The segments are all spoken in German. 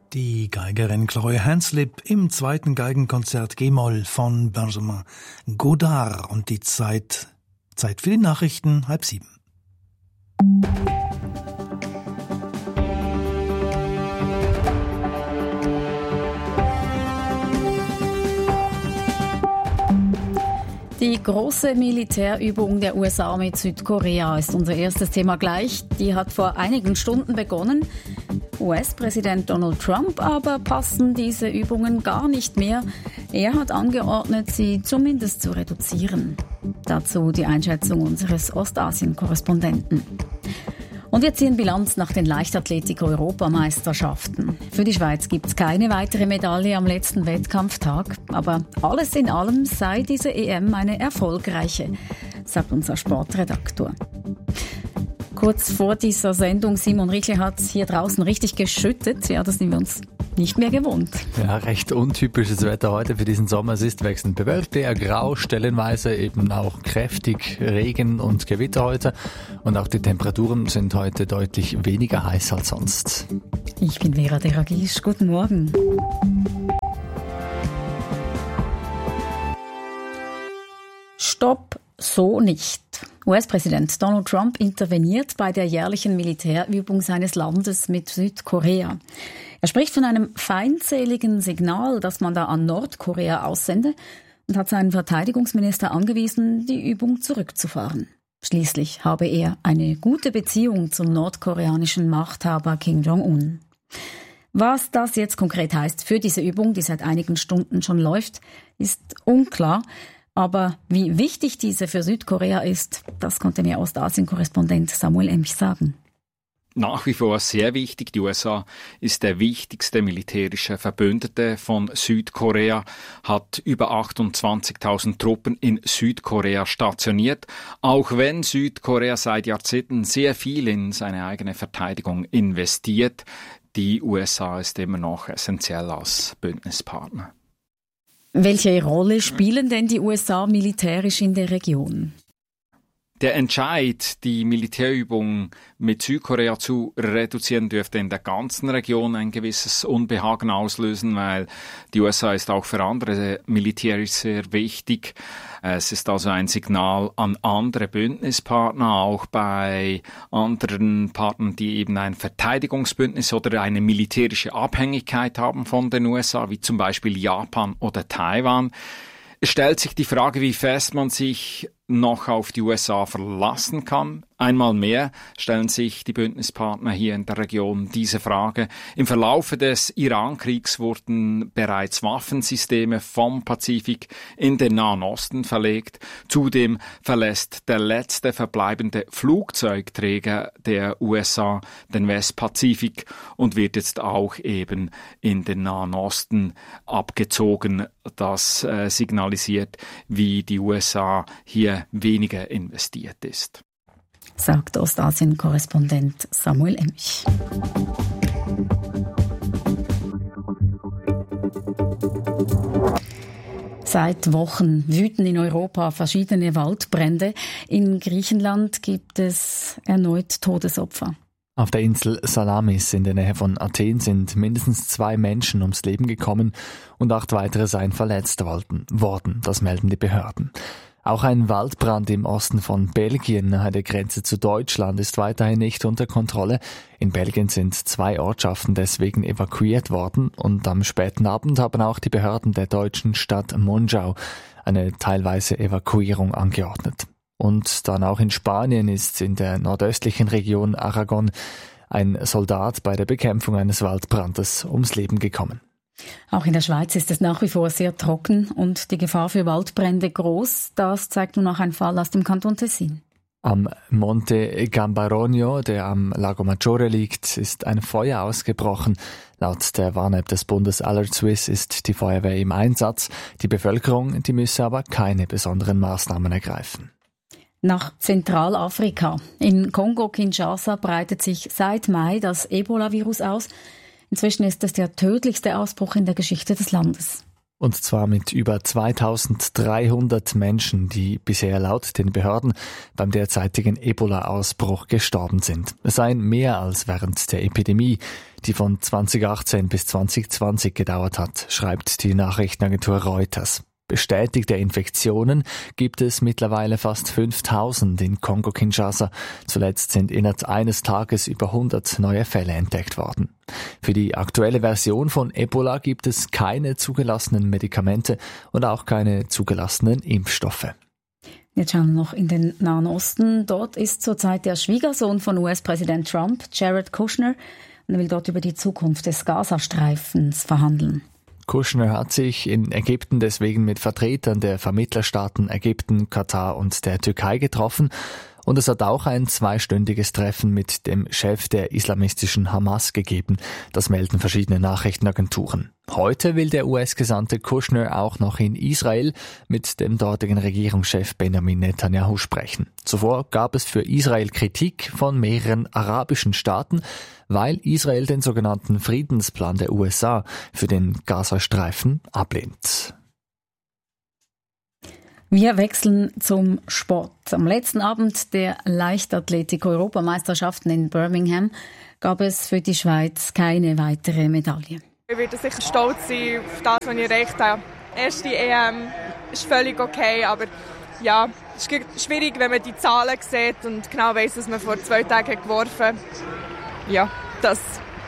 Die Geigerin Chloe Hanslip im zweiten Geigenkonzert G-Moll von Benjamin Godard. Und die Zeit für die Nachrichten 6:30. Die große Militärübung der USA mit Südkorea ist unser erstes Thema gleich. Die hat vor einigen Stunden begonnen. US-Präsident Donald Trump aber passen diese Übungen gar nicht mehr. Er hat angeordnet, sie zumindest zu reduzieren. Dazu die Einschätzung unseres Ostasien-Korrespondenten. Und wir ziehen Bilanz nach den Leichtathletik-Europameisterschaften. Für die Schweiz gibt es keine weitere Medaille am letzten Wettkampftag. Aber alles in allem sei diese EM eine erfolgreiche, sagt unser Sportredaktor. Kurz vor dieser Sendung, Simon Rickli hat hier draußen richtig geschüttet. Ja, das sind wir uns nicht mehr gewohnt. Ja, recht untypisches Wetter heute für diesen Sommer. Es ist wechselnd bewölkt, eher grau, stellenweise eben auch kräftig Regen und Gewitter heute. Und auch die Temperaturen sind heute deutlich weniger heiß als sonst. Ich bin Vera Deragisch. Guten Morgen. Stopp, so nicht. US-Präsident Donald Trump interveniert bei der jährlichen Militärübung seines Landes mit Südkorea. Er spricht von einem feindseligen Signal, das man da an Nordkorea aussende, und hat seinen Verteidigungsminister angewiesen, die Übung zurückzufahren. Schließlich habe er eine gute Beziehung zum nordkoreanischen Machthaber Kim Jong-un. Was das jetzt konkret heißt für diese Übung, die seit einigen Stunden schon läuft, ist unklar. Aber wie wichtig diese für Südkorea ist, das konnte mir Ostasien-Korrespondent Samuel Emch sagen. Nach wie vor sehr wichtig. Die USA ist der wichtigste militärische Verbündete von Südkorea, hat über 28.000 Truppen in Südkorea stationiert, auch wenn Südkorea seit Jahrzehnten sehr viel in seine eigene Verteidigung investiert. Die USA ist immer noch essentiell als Bündnispartner. Welche Rolle spielen denn die USA militärisch in der Region? Der Entscheid, die Militärübung mit Südkorea zu reduzieren, dürfte in der ganzen Region ein gewisses Unbehagen auslösen, weil die USA ist auch für andere militärisch sehr wichtig. Es ist also ein Signal an andere Bündnispartner, auch bei anderen Partnern, die eben ein Verteidigungsbündnis oder eine militärische Abhängigkeit haben von den USA, wie zum Beispiel Japan oder Taiwan. Es stellt sich die Frage, wie fest man sich noch auf die USA verlassen kann. Einmal mehr stellen sich die Bündnispartner hier in der Region diese Frage. Im Verlaufe des Iran-Kriegs wurden bereits Waffensysteme vom Pazifik in den Nahen Osten verlegt. Zudem verlässt der letzte verbleibende Flugzeugträger der USA den Westpazifik und wird jetzt auch eben in den Nahen Osten abgezogen. Das signalisiert, wie die USA hier weniger investiert ist. Sagt Ostasien-Korrespondent Samuel Emch. Seit Wochen wüten in Europa verschiedene Waldbrände. In Griechenland gibt es erneut Todesopfer. Auf der Insel Salamis in der Nähe von Athen sind mindestens 2 Menschen ums Leben gekommen und 8 weitere seien verletzt worden. Das melden die Behörden. Auch ein Waldbrand im Osten von Belgien nahe der Grenze zu Deutschland ist weiterhin nicht unter Kontrolle. In Belgien sind 2 Ortschaften deswegen evakuiert worden und am späten Abend haben auch die Behörden der deutschen Stadt Monschau eine teilweise Evakuierung angeordnet. Und dann auch in Spanien ist in der nordöstlichen Region Aragon ein Soldat bei der Bekämpfung eines Waldbrandes ums Leben gekommen. Auch in der Schweiz ist es nach wie vor sehr trocken und die Gefahr für Waldbrände groß. Das zeigt nun auch ein Fall aus dem Kanton Tessin. Am Monte Gambarogno, der am Lago Maggiore liegt, ist ein Feuer ausgebrochen. Laut der Warn-App des Bundes Alert Swiss ist die Feuerwehr im Einsatz. Die Bevölkerung, die müsse aber keine besonderen Maßnahmen ergreifen. Nach Zentralafrika. In Kongo-Kinshasa breitet sich seit Mai das Ebola-Virus aus. Inzwischen ist es der tödlichste Ausbruch in der Geschichte des Landes. Und zwar mit über 2300 Menschen, die bisher laut den Behörden beim derzeitigen Ebola-Ausbruch gestorben sind. Es seien mehr als während der Epidemie, die von 2018 bis 2020 gedauert hat, schreibt die Nachrichtenagentur Reuters. Bestätigte Infektionen gibt es mittlerweile fast 5000 in Kongo-Kinshasa. Zuletzt sind innerhalb eines Tages über 100 neue Fälle entdeckt worden. Für die aktuelle Version von Ebola gibt es keine zugelassenen Medikamente und auch keine zugelassenen Impfstoffe. Jetzt schauen wir noch in den Nahen Osten. Dort ist zurzeit der Schwiegersohn von US-Präsident Trump, Jared Kushner, und er will dort über die Zukunft des Gazastreifens verhandeln. Kushner hat sich in Ägypten deswegen mit Vertretern der Vermittlerstaaten Ägypten, Katar und der Türkei getroffen. Und es hat auch ein 2-stündiges Treffen mit dem Chef der islamistischen Hamas gegeben. Das melden verschiedene Nachrichtenagenturen. Heute will der US-Gesandte Kushner auch noch in Israel mit dem dortigen Regierungschef Benjamin Netanyahu sprechen. Zuvor gab es für Israel Kritik von mehreren arabischen Staaten, weil Israel den sogenannten Friedensplan der USA für den Gazastreifen ablehnt. Wir wechseln zum Sport. Am letzten Abend der Leichtathletik-Europameisterschaften in Birmingham gab es für die Schweiz keine weitere Medaille. Ich werde sicher stolz sein auf das, was ich erreicht habe. Erste EM ist völlig okay, aber ja, es ist schwierig, wenn man die Zahlen sieht und genau weiss, dass man vor 2 Tagen geworfen hat. Ja, das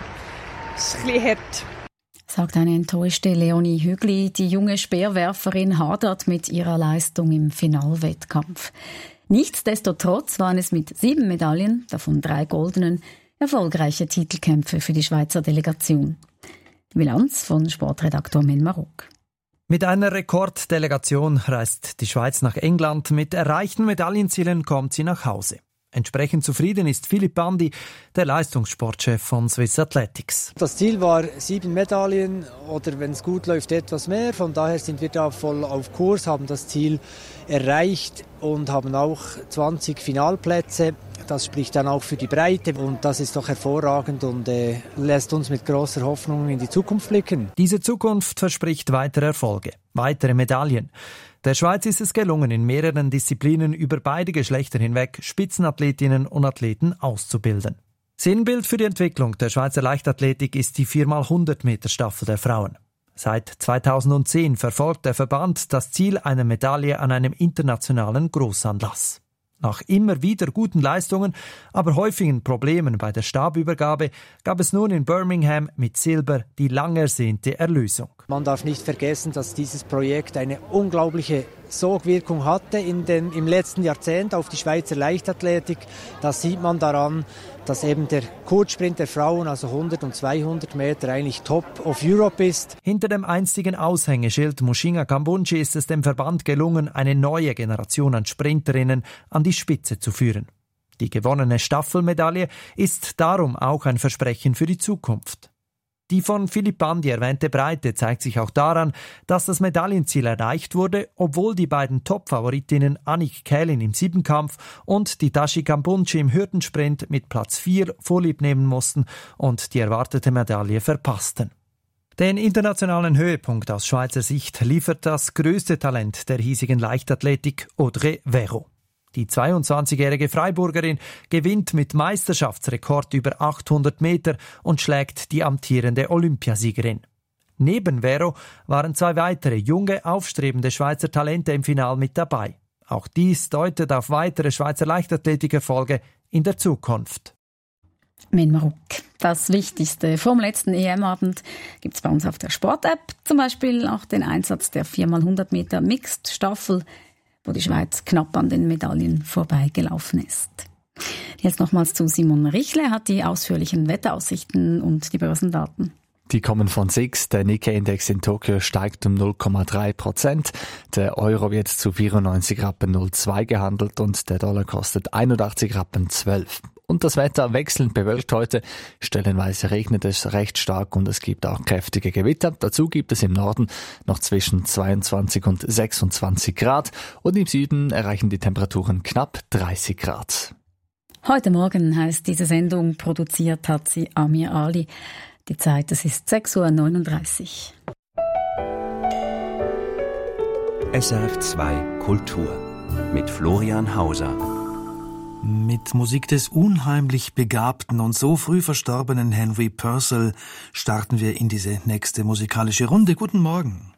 ist ein bisschen hart. Sagt eine enttäuschte Leonie Hügli. Die junge Speerwerferin hadert mit ihrer Leistung im Finalwettkampf. Nichtsdestotrotz waren es mit 7 Medaillen, davon 3 goldenen, erfolgreiche Titelkämpfe für die Schweizer Delegation. Die Bilanz von Sportredaktor Melmar Ruck. Mit einer Rekorddelegation reist die Schweiz nach England. Mit erreichten Medaillenzielen kommt sie nach Hause. Entsprechend zufrieden ist Philipp Bandi, der Leistungssportchef von Swiss Athletics. Das Ziel war 7 Medaillen oder wenn es gut läuft etwas mehr. Von daher sind wir da voll auf Kurs, haben das Ziel erreicht und haben auch 20 Finalplätze. Das spricht dann auch für die Breite und das ist doch hervorragend und lässt uns mit großer Hoffnung in die Zukunft blicken. Diese Zukunft verspricht weitere Erfolge, weitere Medaillen. Der Schweiz ist es gelungen, in mehreren Disziplinen über beide Geschlechter hinweg Spitzenathletinnen und Athleten auszubilden. Sinnbild für die Entwicklung der Schweizer Leichtathletik ist die 4x100 Meter Staffel der Frauen. Seit 2010 verfolgt der Verband das Ziel einer Medaille an einem internationalen Großanlass. Nach immer wieder guten Leistungen, aber häufigen Problemen bei der Stabübergabe gab es nun in Birmingham mit Silber die lang ersehnte Erlösung. Man darf nicht vergessen, dass dieses Projekt eine unglaubliche Sogwirkung hatte im letzten Jahrzehnt auf die Schweizer Leichtathletik. Das sieht man daran, dass eben der Kurzsprint der Frauen, also 100 und 200 Meter, eigentlich Top of Europe ist. Hinter dem einstigen Aushängeschild Mushinga Kambundji ist es dem Verband gelungen, eine neue Generation an Sprinterinnen an die Spitze zu führen. Die gewonnene Staffelmedaille ist darum auch ein Versprechen für die Zukunft. Die von Philipp Bandi erwähnte Breite zeigt sich auch daran, dass das Medaillenziel erreicht wurde, obwohl die beiden Top-Favoritinnen Annick Kählin im Siebenkampf und die Tashi Kambundji im Hürdensprint mit Platz 4 Vorlieb nehmen mussten und die erwartete Medaille verpassten. Den internationalen Höhepunkt aus Schweizer Sicht liefert das größte Talent der hiesigen Leichtathletik, Audrey Verreau. Die 22-jährige Freiburgerin gewinnt mit Meisterschaftsrekord über 800 Meter und schlägt die amtierende Olympiasiegerin. Neben Verreau waren 2 weitere junge, aufstrebende Schweizer Talente im Finale mit dabei. Auch dies deutet auf weitere Schweizer Leichtathletikerfolge in der Zukunft. Melmar Ruck. Das Wichtigste vom letzten EM-Abend gibt es bei uns auf der Sport-App. Zum Beispiel auch den Einsatz der 4x100 Meter Mixed-Staffel, wo die Schweiz knapp an den Medaillen vorbeigelaufen ist. Jetzt nochmals zu Simon Richle, hat die ausführlichen Wetteraussichten und die Börsendaten. Die kommen von SIX. Der Nikkei-Index in Tokio steigt um 0,3%. Der Euro wird zu 94,02 Rappen gehandelt und der Dollar kostet 81,12 Rappen. Und das Wetter wechselnd bewölkt heute. Stellenweise regnet es recht stark und es gibt auch kräftige Gewitter. Dazu gibt es im Norden noch zwischen 22 und 26 Grad und im Süden erreichen die Temperaturen knapp 30 Grad. Heute Morgen heißt diese Sendung, produziert hat sie Amir Ali. Die Zeit, es ist 6:39 Uhr. SRF2 Kultur mit Florian Hauser. Mit Musik des unheimlich begabten und so früh verstorbenen Henry Purcell starten wir in diese nächste musikalische Runde. Guten Morgen.